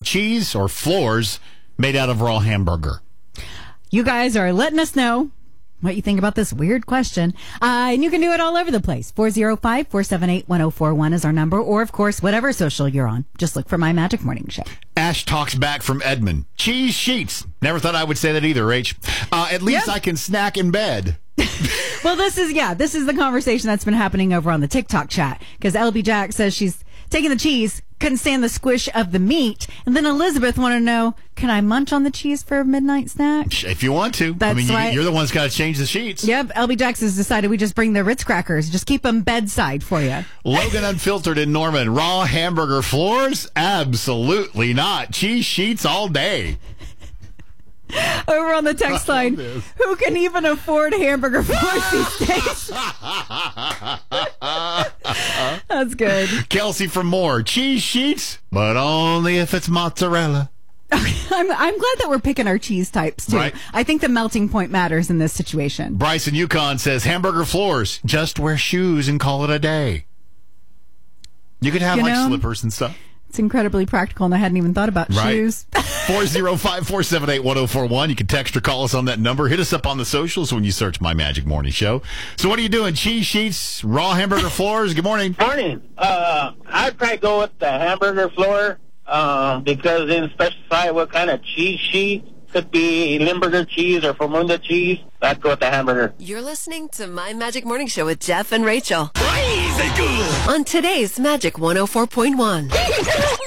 cheese or floors made out of raw hamburger? You guys are letting us know what you think about this weird question. And you can do it all over the place. 405-478-1041 is our number. Or, of course, whatever social you're on. Just look for My Magic Morning Show. Ash talks back from Edmond. Cheese sheets. Never thought I would say that either, Rach. At least I can snack in bed. Well, this is the conversation that's been happening over on the TikTok chat. Because LB Jack says she's taking the cheese, couldn't stand the squish of the meat. And then Elizabeth wanted to know, can I munch on the cheese for a midnight snack? If you want to. That's right. You're the one that's got to change the sheets. Yep, LB Jax has decided we just bring the Ritz crackers. Just keep them bedside for you. Logan Unfiltered in Norman. Raw hamburger floors? Absolutely not. Cheese sheets all day. Over on the text line, who can even afford hamburger floors these days? That's good. Kelsey from Moore. Cheese sheets, but only if it's mozzarella. I'm glad that we're picking our cheese types, too. Right. I think the melting point matters in this situation. Bryson Yukon says, hamburger floors, just wear shoes and call it a day. You could have slippers and stuff. It's incredibly practical, and I hadn't even thought about shoes. 405-478-1041. You can text or call us on that number. Hit us up on the socials when you search My Magic Morning Show. So what are you doing? Cheese sheets, raw hamburger floors? Good morning. Morning. I'd probably go with the hamburger floor because they didn't specify what kind of cheese sheet. Could be Limburger cheese or Formunda cheese. I'd go with the hamburger. You're listening to My Magic Morning Show with Jeff and Rachel. Crazy good. On today's Magic 104.1.